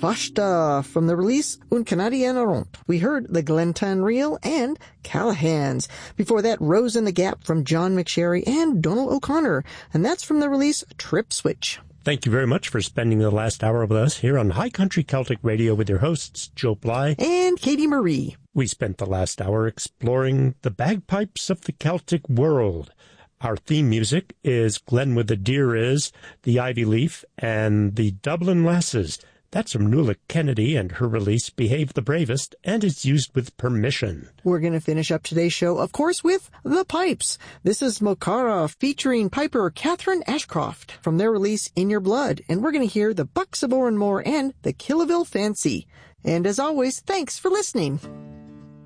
Fashta from the release Un Canadien Errant. We heard the Glentown Reel and Callahan's. Before that, Rose in the Gap from John McSherry and Donald O'Connor, and that's from the release Trip Switch. Thank you very much for spending the last hour with us here on High Country Celtic Radio with your hosts, Joe Bly and Katie Marie. We spent the last hour exploring the bagpipes of the Celtic world. Our theme music is Glen Where the Deer Is, the Ivy Leaf, and the Dublin Lasses. That's from Nuala Kennedy and her release, Behave the Bravest, and it's used with permission. We're going to finish up today's show, of course, with The Pipes. This is Mokara featuring piper Catherine Ashcroft from their release In Your Blood, and we're going to hear the Bucks of Oranmore and the Killaville Fancy. And as always, thanks for listening.